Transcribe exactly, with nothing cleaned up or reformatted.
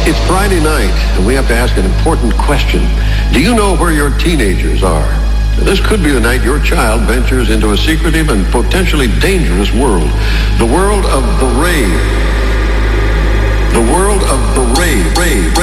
It's Friday night, and we have to ask an important question. Do you know where your teenagers are? This could be the night your child ventures into a secretive and potentially dangerous world. The world of the rave. The world of the rave, rave,